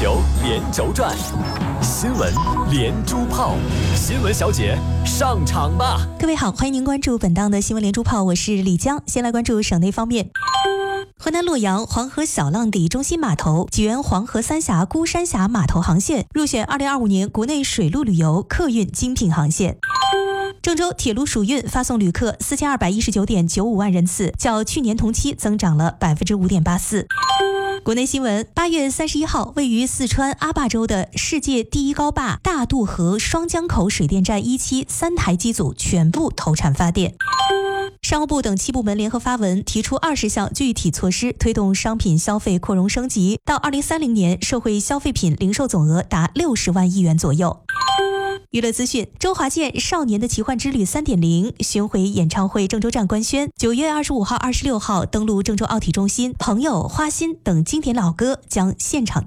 9连轴转，新闻连珠炮，新闻小姐上场吧！ 各位好，欢迎您关注本档的新闻连珠炮，我是李江。先来关注省内方面。河南洛阳黄河小浪底中心码头济源黄河三峡孤山峡码头航线入选2025年国内水陆旅游客运精品航线。郑州铁路署运发送旅客4219.95万人次，较去年同期增长了5.84%。国内新闻，8月31号，位于四川阿坝州的世界第一高坝大渡河双江口水电站1期3台机组全部投产发电。商务部等7部门联合发文，提出20项具体措施，推动商品消费扩容升级，到2030年，社会消费品零售总额达60万亿元左右。娱乐资讯，周华健《少年的奇幻之旅 3.0》巡回演唱会郑州站官宣，9月25号、26号登陆郑州奥体中心，朋友、花心等经典老歌将现场